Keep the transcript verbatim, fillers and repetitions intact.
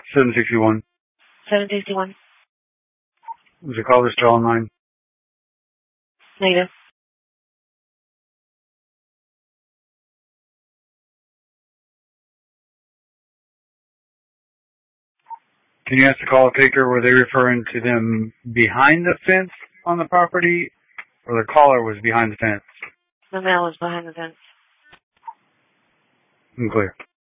seven sixty-one. seven sixty-one. Was the caller still online? Negative. Can you ask the call taker, were they referring to them behind the fence on the property, or the caller was behind the fence? The male was behind the fence. Unclear.